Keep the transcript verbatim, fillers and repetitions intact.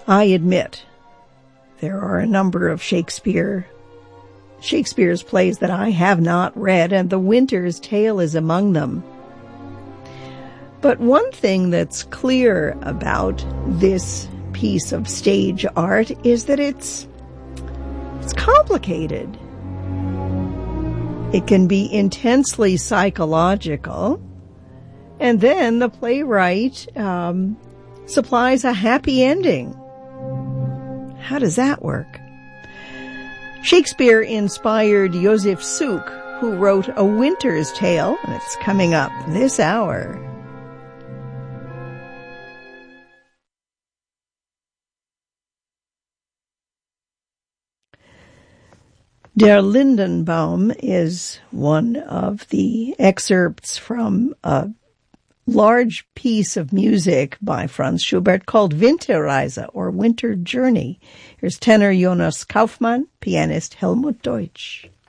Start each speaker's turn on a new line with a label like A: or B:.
A: I admit there are a number of Shakespeare Shakespeare's plays that I have not read, and The Winter's Tale is among them. But one thing that's clear about this piece of stage art is that it's it's complicated. It can be intensely psychological, and then the playwright um, supplies a happy ending. How does that work? Shakespeare inspired Josef Suk, who wrote A Winter's Tale, and it's coming up this hour. Der Lindenbaum is one of the excerpts from a large piece of music by Franz Schubert called Winterreise, or Winter Journey. Here's tenor Jonas Kaufmann, pianist Helmut Deutsch.